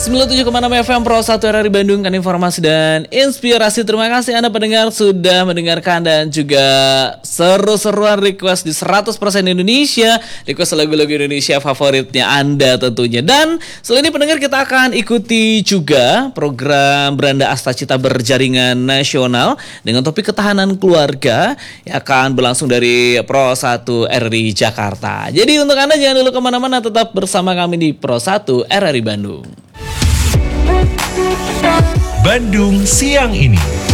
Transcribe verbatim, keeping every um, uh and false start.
sembilan puluh tujuh koma enam F M Pro satu R R I Bandung kan informasi dan inspirasi. Terima kasih Anda pendengar sudah mendengarkan dan juga seru-seruan request di seratus persen Indonesia, request lagu-lagu Indonesia favoritnya Anda tentunya. Dan selain ini pendengar, kita akan ikuti juga program Beranda Astacita Berjaringan Nasional dengan topik ketahanan keluarga yang akan berlangsung dari Pro satu R R I Jakarta. Jadi untuk Anda jangan dulu kemana-mana, tetap bersama kami di Pro satu R R I Bandung. Bandung siang ini.